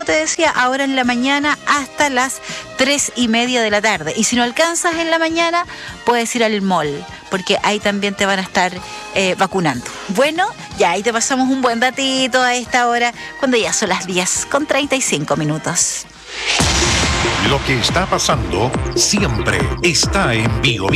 te decía, ahora en la mañana hasta las 3:30 de la tarde. Y si no alcanzas en la mañana, puedes ir al mall, porque ahí también te van a estar vacunando. Bueno, ya ahí te pasamos un buen datito a esta hora, cuando ya son las 10:35. Lo que está pasando siempre está en Bio.